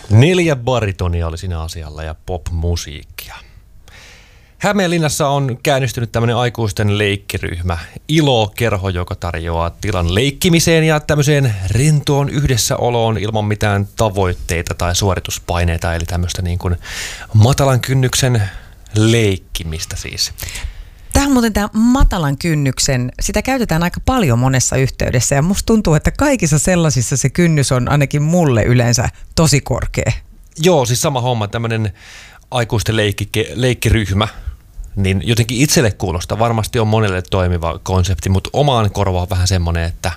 4 baritonia oli siinä asialla ja pop-musiikkia. Hämeenlinnassa on käynnistynyt tämmöinen aikuisten leikkiryhmä ILO-kerho, joka tarjoaa tilan leikkimiseen ja tämmöiseen rentoon yhdessäoloon ilman mitään tavoitteita tai suorituspaineita, eli tämmöistä niin kuin matalan kynnyksen leikkimistä siis. Tämä on muuten tämä matalan kynnyksen, sitä käytetään aika paljon monessa yhteydessä ja musta tuntuu, että kaikissa sellaisissa se kynnys on ainakin mulle yleensä tosi korkea. Joo, siis sama homma, tämmöinen aikuisten leikkiryhmä, niin jotenkin itselle kuulostaa, varmasti on monelle toimiva konsepti, mutta omaan korvaan on vähän semmoinen, että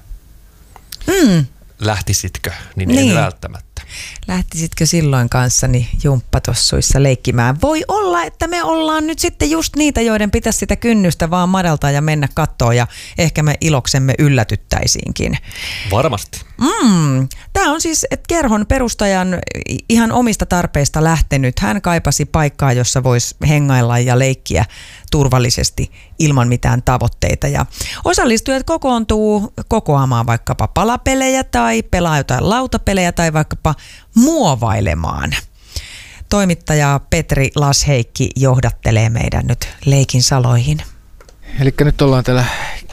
lähtisitkö, niin en välttämättä. Lähtisitkö silloin kanssani jumppatossuissa leikkimään? Voi olla, että me ollaan nyt sitten just niitä, joiden pitäisi sitä kynnystä vaan madaltaa ja mennä kattoon ja ehkä me iloksemme yllätyttäisiinkin. Varmasti. Tämä on siis kerhon perustajan ihan omista tarpeista lähtenyt. Hän kaipasi paikkaa, jossa voisi hengailla ja leikkiä turvallisesti ilman mitään tavoitteita. Ja osallistujat kokoontuu kokoamaan vaikkapa palapelejä tai pelaa jotain lautapelejä tai vaikkapa muovailemaan. Toimittaja Petri Lasheikki johdattelee meidän nyt leikin saloihin. Eli nyt ollaan täällä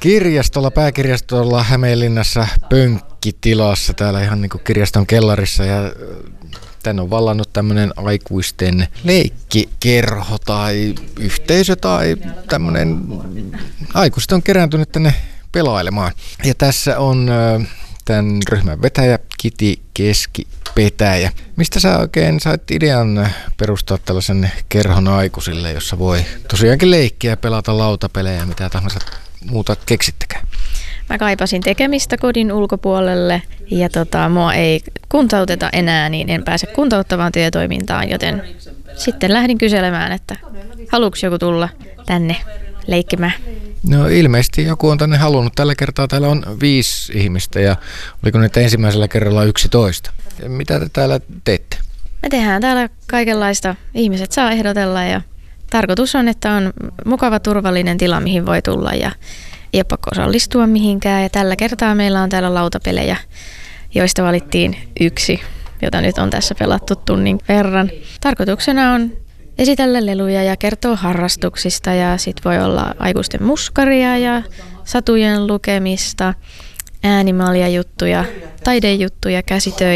pääkirjastolla Hämeenlinnassa pönkkitilassa, täällä ihan niin kuin kirjaston kellarissa, ja tänne on vallannut tämmöinen aikuisten leikkikerho tai yhteisö tai tämmöinen, aikuiset on kerääntynyt tänne pelailemaan. Ja tässä on tämän ryhmän vetäjä Kiti Keskipetäjä. Mistä sä oikein sait idean perustaa tällaisen kerhon aikuisille, jossa voi tosiaankin leikkiä ja pelata lautapelejä ja mitä tahansa muuta keksittekään? Mä kaipasin tekemistä kodin ulkopuolelle ja mua ei kuntouteta enää, niin en pääse kuntouttavaan työtoimintaan, joten sitten lähdin kyselemään, että haluuks joku tulla tänne leikkimään. No ilmeisesti joku on tänne halunnut. Tällä kertaa täällä on 5 ihmistä ja oliko nyt ensimmäisellä kerralla 11? Mitä te täällä teette? Me tehdään täällä kaikenlaista. Ihmiset saa ehdotella ja tarkoitus on, että on mukava turvallinen tila, mihin voi tulla ja ei ole pakko osallistua mihinkään. Ja tällä kertaa meillä on täällä lautapelejä, joista valittiin 1, jota nyt on tässä pelattu tunnin verran. Tarkoituksena on esitellä leluja ja kertoa harrastuksista ja sit voi olla aikuisten muskaria ja satujen lukemista, äänimaalia juttuja, taidejuttuja, käsitöitä.